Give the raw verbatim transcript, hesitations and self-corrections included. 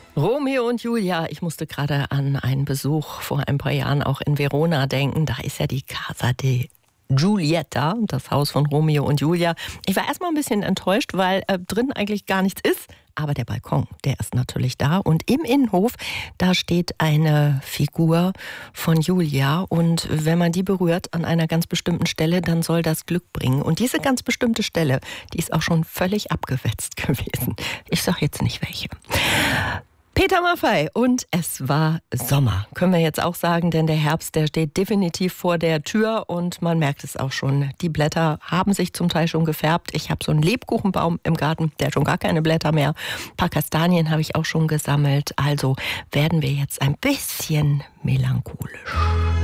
Romeo und Julia, ich musste gerade an einen Besuch vor ein paar Jahren auch in Verona denken. Da ist ja die Casa di Giulietta, das Haus von Romeo und Julia. Ich war erstmal ein bisschen enttäuscht, weil äh, drin eigentlich gar nichts ist. Aber der Balkon, der ist natürlich da. Und im Innenhof, da steht eine Figur von Julia. Und wenn man die berührt an einer ganz bestimmten Stelle, dann soll das Glück bringen. Und diese ganz bestimmte Stelle, die ist auch schon völlig abgewetzt gewesen. Ich sag jetzt nicht welche. Peter Maffay und es war Sommer, können wir jetzt auch sagen, denn der Herbst, der steht definitiv vor der Tür und man merkt es auch schon. Die Blätter haben sich zum Teil schon gefärbt. Ich habe so einen Lebkuchenbaum im Garten, der hat schon gar keine Blätter mehr. Ein paar Kastanien habe ich auch schon gesammelt. Also werden wir jetzt ein bisschen melancholisch.